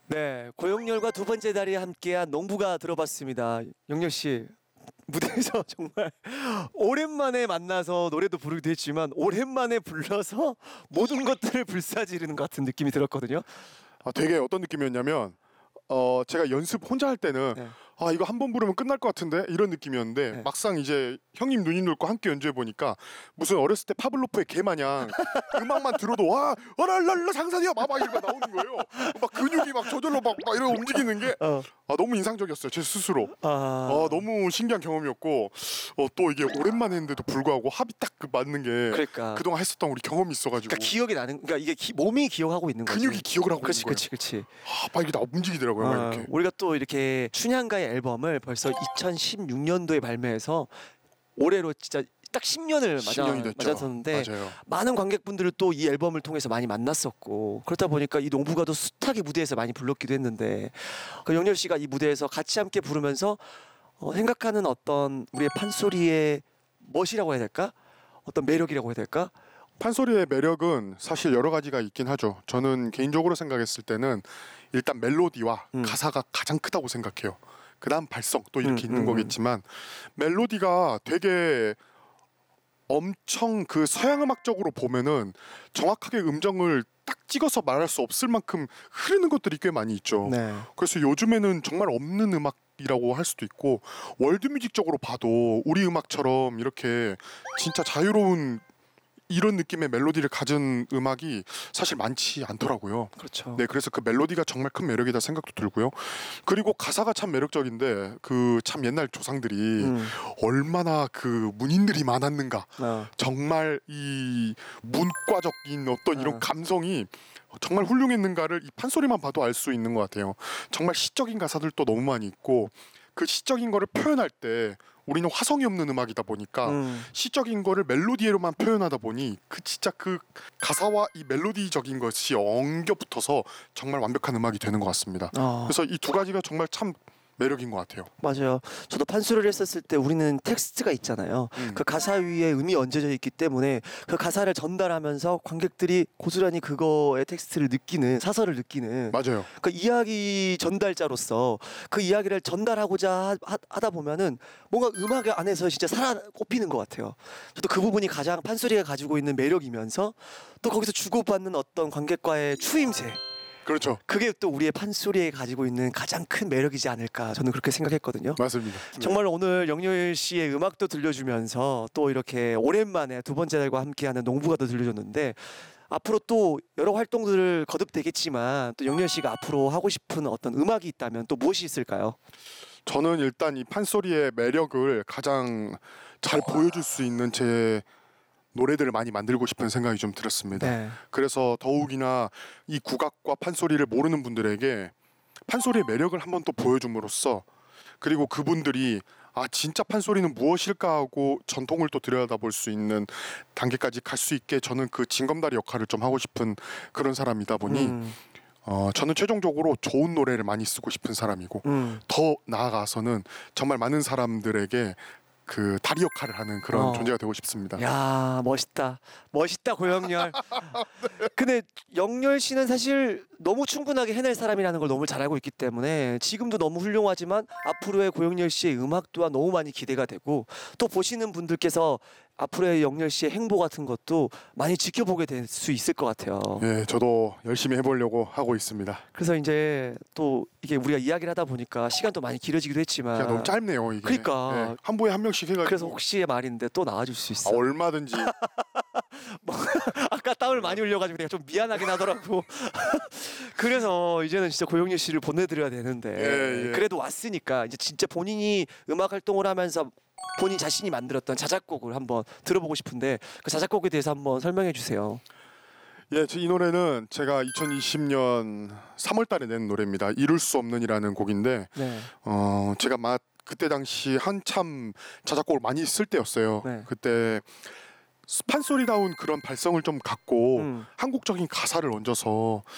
네, 고영렬과 두 번째 다리에 함께한 농부가 들어봤습니다. 영렬 씨 무대에서 정말 오랜만에 만나서 노래도 부르기도 했지만 오랜만에 불러서 모든 것들을 불사지르는 것 같은 느낌이 들었거든요. 되게 어떤 느낌이었냐면 제가 연습 혼자 할 때는 네. 이거 한 번 부르면 끝날 것 같은데 이런 느낌이었는데 네. 막상 이제 형님 누님 들과 함께 연주해 보니까 무슨 어렸을 때 파블로프의 개 마냥 음악만 들어도 와 어랄랄라 장사디야 막 이러고 나오는 거예요. 막 근육이 막 저절로 막 이러고 움직이는 게 너무 인상적이었어요 제 스스로. 너무 신기한 경험이었고 또 이게 오랜만에 했는데도 불구하고 합이 딱 맞는 게 그러니까. 그동안 했었던 우리 경험이 있어가지고 그러니까 기억이 나는, 그러니까 이게 몸이 기억하고 있는 거지. 근육이 기억을 하고 그렇지, 있는 거예요. 그렇지. 막 이게 나 움직이더라고요. 막 이렇게. 우리가 또 이렇게 춘향가의 앨범을 벌써 2016년도에 발매해서 올해로 진짜 딱 10년을 10년이 됐죠. 맞았었는데 맞아요. 많은 관객분들을 또 이 앨범을 통해서 많이 만났었고 그렇다 보니까 이 농부가도 숱하게 무대에서 많이 불렀기도 했는데 그 영렬 씨가 이 무대에서 같이 함께 부르면서 생각하는 어떤 우리의 판소리의 멋이라고 해야 될까? 어떤 매력이라고 해야 될까? 판소리의 매력은 사실 여러 가지가 있긴 하죠. 저는 개인적으로 생각했을 때는 일단 멜로디와 가사가 가장 크다고 생각해요. 그 다음 발성 또 이렇게 있는 거겠지만 멜로디가 되게 엄청 그 서양 음악적으로 보면은 정확하게 음정을 딱 찍어서 말할 수 없을 만큼 흐르는 것들이 꽤 많이 있죠. 네. 그래서 요즘에는 정말 없는 음악이라고 할 수도 있고 월드뮤직적으로 봐도 우리 음악처럼 이렇게 진짜 자유로운 이런 느낌의 멜로디를 가진 음악이 사실 많지 않더라고요. 그렇죠. 네, 그래서 그 멜로디가 정말 큰 매력이다 생각도 들고요. 그리고 가사가 참 매력적인데 그 참 옛날 조상들이 얼마나 그 문인들이 많았는가. 정말 이 문과적인 어떤 이런 감성이 정말 훌륭했는가를 이 판소리만 봐도 알 수 있는 것 같아요. 정말 시적인 가사들도 너무 많이 있고 그 시적인 거를 표현할 때 우리는 화성이 없는 음악이다 보니까 시적인 거를 멜로디로만 표현하다 보니 그 진짜 그 가사와 이 멜로디적인 것이 엉겨 붙어서 정말 완벽한 음악이 되는 것 같습니다. 그래서 이 두 가지가 정말 참 매력인 것 같아요. 맞아요. 저도 판소리를 했었을 때 우리는 텍스트가 있잖아요. 그 가사 위에 음이 얹어져 있기 때문에 그 가사를 전달하면서 관객들이 고스란히 그거의 텍스트를 느끼는, 사설을 느끼는. 맞아요. 그 이야기 전달자로서 그 이야기를 전달하고자 하다 보면은 뭔가 음악 안에서 진짜 살아 꼽히는 것 같아요. 저도 그 부분이 가장 판소리가 가지고 있는 매력이면서 또 거기서 주고받는 어떤 관객과의 추임새. 그렇죠. 그게 또 우리의 판소리에 가지고 있는 가장 큰 매력이지 않을까 저는 그렇게 생각했거든요. 맞습니다. 정말 오늘 영렬 씨의 음악도 들려주면서 또 이렇게 오랜만에 두 번째 달과 함께하는 농부가도 들려줬는데 앞으로 또 여러 활동들을 거듭되겠지만 또 영렬 씨가 앞으로 하고 싶은 어떤 음악이 있다면 또 무엇이 있을까요? 저는 일단 이 판소리의 매력을 가장 잘 보여줄 수 있는 제 노래들을 많이 만들고 싶은 생각이 좀 들었습니다. 네. 그래서 더욱이나 이 국악과 판소리를 모르는 분들에게 판소리의 매력을 한번 또 보여줌으로써 그리고 그분들이 진짜 판소리는 무엇일까 하고 전통을 또 들여다볼 수 있는 단계까지 갈 수 있게 저는 그 징검다리 역할을 좀 하고 싶은 그런 사람이다 보니 저는 최종적으로 좋은 노래를 많이 쓰고 싶은 사람이고 더 나아가서는 정말 많은 사람들에게 그 다리 역할을 하는 그런 존재가 되고 싶습니다. 야, 멋있다. 멋있다, 고영렬. 근데 영렬 씨는 사실 너무 충분하게 해낼 사람이라는 걸 너무 잘 알고 있기 때문에 지금도 너무 훌륭하지만 앞으로의 고영렬 씨의 음악 또한 너무 많이 기대가 되고 또 보시는 분들께서 앞으로의 영렬 씨의 행보 같은 것도 많이 지켜보게 될 수 있을 것 같아요. 네, 저도 열심히 해보려고 하고 있습니다. 그래서 이제 또 이게 우리가 이야기를 하다 보니까 시간도 많이 길어지기도 했지만 너무 짧네요 이게. 그러니까. 네, 한 부에 한 명씩 해가지고. 그래서 혹시의 말인데 또 나와줄 수 있어? 얼마든지. 아까 땀을 많이 흘려가지고 내가 좀 미안하긴 하더라고. 그래서 이제는 진짜 고영렬 씨를 보내드려야 되는데 예. 그래도 왔으니까 이제 진짜 본인이 음악 활동을 하면서 본인 자신이 만들었던 자작곡을 한번 들어보고 싶은데 그 자작곡에 대해서 한번 설명해 주세요. 예, 이 노래는 제가 2020년 3월 달에 낸 노래입니다. 이룰 수 없는이라는 곡인데 네. 제가 그때 당시 한참 자작곡을 많이 쓸 때였어요. 네. 그때 판소리다운 그런 발성을 좀 갖고 한국적인 가사를 얹어서